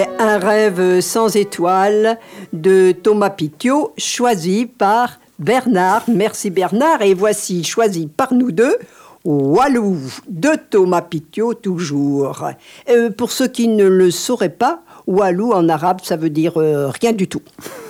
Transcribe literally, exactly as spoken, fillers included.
C'était Un rêve sans étoiles de Thomas Pitiot, choisi par Bernard. Merci Bernard. Et voici, choisi par nous deux, Walou de Thomas Pitiot toujours. Euh, pour ceux qui ne le sauraient pas, Walou en arabe, ça veut dire euh, rien du tout.